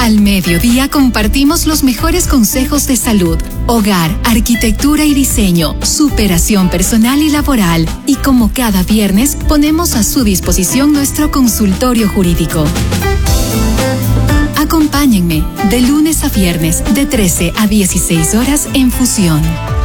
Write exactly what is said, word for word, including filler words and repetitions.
Al mediodía compartimos los mejores consejos de salud, hogar, arquitectura y diseño, superación personal y laboral. Y como cada viernes, ponemos a su disposición nuestro consultorio jurídico. Acompáñenme de lunes a viernes de trece a dieciséis horas en Fusión.